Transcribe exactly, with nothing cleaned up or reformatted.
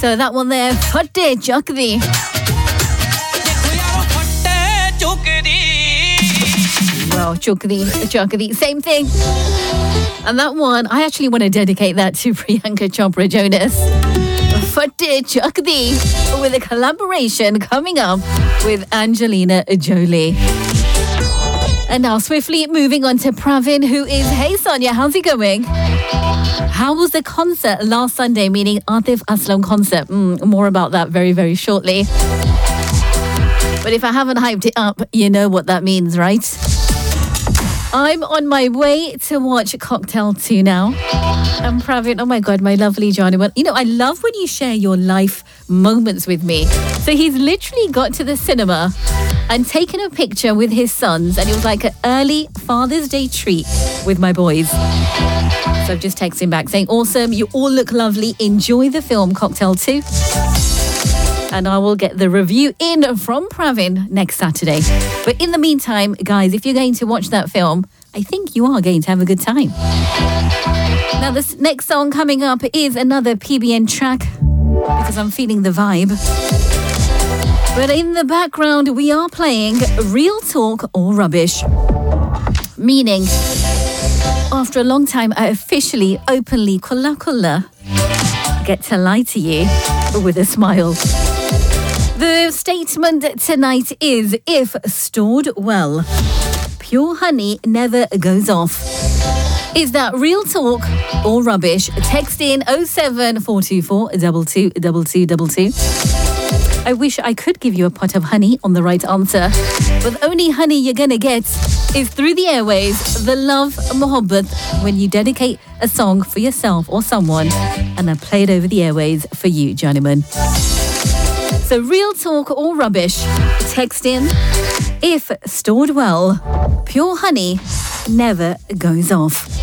So that one there, Fatte Chakdi. Well, Chukdi, Chakdi, same thing. And that one, I actually want to dedicate that to Priyanka Chopra Jonas. Fatte Chakdi, with a collaboration coming up with Angelina Jolie. And now swiftly moving on to Pravin, who is, hey Sonia, how's it going? How was the concert last Sunday, meaning Atif Aslam concert? Mm, more about that very, very shortly. But if I haven't hyped it up, you know what that means, right? I'm on my way to watch Cocktail two now. And Pravin, oh my God, my lovely Johnny. Well, you know, I love when you share your life moments with me. So he's literally got to the cinema and taken a picture with his sons, and it was like an early Father's Day treat with my boys. So I've just texted him back saying, awesome, you all look lovely. Enjoy the film Cocktail two. And I will get the review in from Pravin next Saturday. But in the meantime, guys, if you're going to watch that film, I think you are going to have a good time. Now, this next song coming up is another P B N track because I'm feeling the vibe. But in the background, we are playing Real Talk or Rubbish. Meaning, after a long time, I officially, openly, kulla kulla, get to lie to you with a smile. The statement tonight is, if stored well, pure honey never goes off. Is that real talk or rubbish? Text in oh seven four two four, two two, two two two two. I wish I could give you a pot of honey on the right answer, but the only honey you're gonna get is through the airways, the love, mohabbat, when you dedicate a song for yourself or someone, and I play it over the airways for you, gentlemen. So real talk or rubbish, text in. If stored well, pure honey never goes off.